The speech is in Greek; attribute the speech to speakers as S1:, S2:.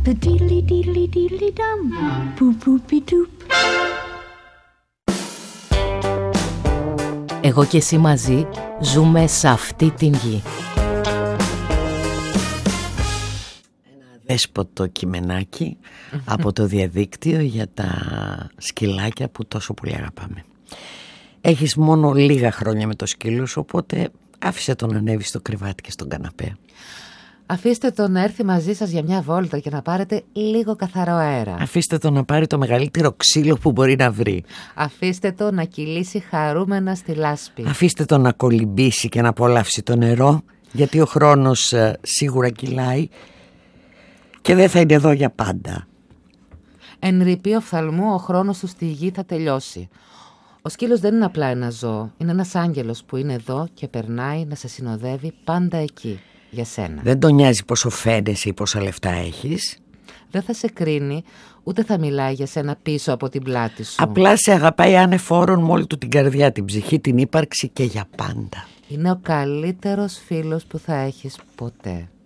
S1: The diddly diddly diddly dum, boop boopy doop.
S2: Εγώ και εσύ μαζί ζούμε σε αυτή την γη. Ένα δέσποτο κειμενάκι από το διαδίκτυο για τα σκυλάκια που τόσο πολύ αγαπάμε. Έχεις μόνο λίγα χρόνια με το σκύλο σου, οπότε άφησε τον να ανέβει στο κρεβάτι και στον καναπέ.
S3: Αφήστε τον να έρθει μαζί σας για μια βόλτα και να πάρετε λίγο καθαρό αέρα.
S2: Αφήστε τον να πάρει το μεγαλύτερο ξύλο που μπορεί να βρει.
S3: Αφήστε τον να κυλήσει χαρούμενα στη λάσπη.
S2: Αφήστε τον να κολυμπήσει και να απολαύσει το νερό, γιατί ο χρόνος σίγουρα κυλάει και δεν θα είναι εδώ για πάντα.
S3: Εν ρηπεί οφθαλμού ο χρόνος του στη γη θα τελειώσει. Ο σκύλος δεν είναι απλά ένα ζώο, είναι ένας άγγελος που είναι εδώ και περνάει να σε συνοδεύει πάντα εκεί, για σένα.
S2: Δεν τον νοιάζει πόσο φαίνεσαι ή πόσα λεφτά έχεις.
S3: Δεν θα σε κρίνει, ούτε θα μιλάει για σένα πίσω από την πλάτη σου.
S2: Απλά σε αγαπάει ανεφόρον με όλη του την καρδιά, την ψυχή, την ύπαρξη και για πάντα.
S3: Είναι ο καλύτερος φίλος που θα έχεις ποτέ.